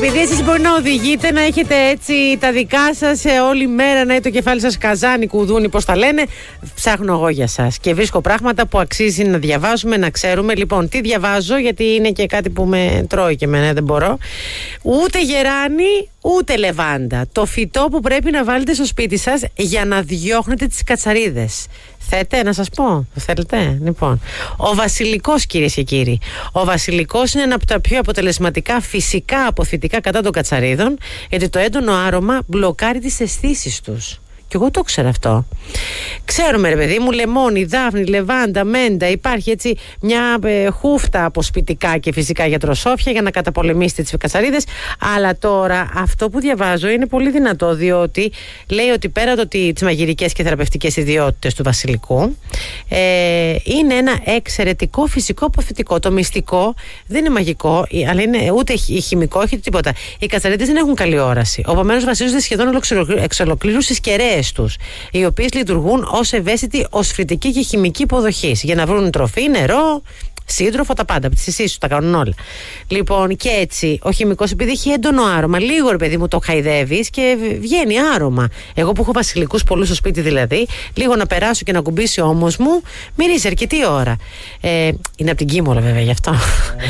επειδή εσείς μπορεί να οδηγείτε, να έχετε έτσι τα δικά σας όλη μέρα, να είναι το κεφάλι σας καζάνι, κουδούνι, πώς τα λένε, ψάχνω εγώ για σας και βρίσκω πράγματα που αξίζει να διαβάζουμε, να ξέρουμε. Λοιπόν, τι διαβάζω, γιατί είναι και κάτι που με τρώει και εμένα, δεν μπορώ. Ούτε γεράνι, ούτε λεβάντα. Το φυτό που πρέπει να βάλετε στο σπίτι σας για να διώχνετε τις κατσαρίδες. Θέτε να σας πω, θέλετε? Λοιπόν, ο βασιλικός, κυρίες και κύριοι. Ο βασιλικός είναι ένα από τα πιο αποτελεσματικά φυσικά αποθητικά κατά των κατσαρίδων, γιατί το έντονο άρωμα μπλοκάρει τις αισθήσεις τους. Και εγώ το ξέρω αυτό. Ξέρουμε, ρε παιδί μου, λεμόνι, δάφνη, λεβάντα, μέντα. Υπάρχει έτσι μια χούφτα από σπιτικά και φυσικά γιατροσόφια για να καταπολεμήσετε τις κατσαρίδες. Αλλά τώρα αυτό που διαβάζω είναι πολύ δυνατό, διότι λέει ότι πέρα από τις μαγειρικές και θεραπευτικές ιδιότητες του βασιλικού, είναι ένα εξαιρετικό φυσικό αποθητικό. Το μυστικό δεν είναι μαγικό, αλλά είναι ούτε χημικό, όχι τίποτα. Οι κατσαρίδες δεν έχουν καλή όραση. Επομένως βασίζονται σχεδόν εξ ολοκλήρου στις κεραίες τους, οι οποίες λειτουργούν ως ευαίσθητη οσφρητική και χημική υποδοχή για να βρουν τροφή, νερό, σύντροφο, τα πάντα. Από τις αισθήσεις του τα κάνουν όλα. Λοιπόν, και έτσι ο χημικός, επειδή έχει έντονο άρωμα, λίγο ρε παιδί μου το χαϊδεύεις και βγαίνει άρωμα. Εγώ που έχω βασιλικούς πολλούς στο σπίτι δηλαδή, λίγο να περάσω και να κουμπίσει ο ώμος μου, μυρίζει αρκετή ώρα. Είναι από την Κίμωλο βέβαια γι' αυτό.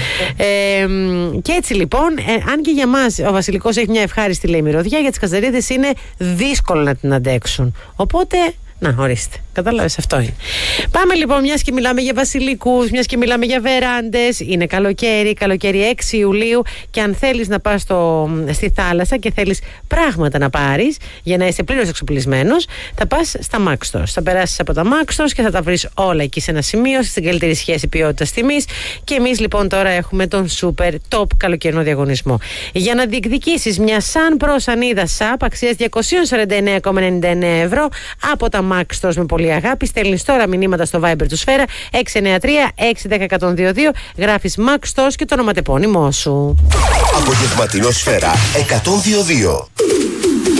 Και έτσι λοιπόν, αν και για μας ο βασιλικός έχει μια ευχάριστη λέει μυρωδιά, για τις κατσαρίδες είναι δύσκολο να την αντέξουν. Οπότε. Να, ορίστε. Κατάλαβες, αυτό είναι. Πάμε λοιπόν, μιας και μιλάμε για βασιλικούς, μιας και μιλάμε για βεράντες. Είναι καλοκαίρι 6 Ιουλίου. Και αν θέλεις να πας στη θάλασσα και θέλεις πράγματα να πάρεις για να είσαι πλήρως εξοπλισμένος, θα πας στα Max Stores. Θα περάσεις από τα Max Stores και θα τα βρεις όλα εκεί σε ένα σημείο, στην καλύτερη σχέση ποιότητας-τιμής. Και εμείς λοιπόν τώρα έχουμε τον super top καλοκαιρινό διαγωνισμό. Για να διεκδικήσεις μια Sun Pro σανίδα SAP αξίας 249,99 ευρώ από τα Max Stores με πολύ αγάπη, στέλνεις τώρα μηνύματα στο Viber του Σφαίρα 693-610-122, γράφεις Max Stores και το ονοματεπώνυμό σου. Απογευματινό Σφαίρα 102-2.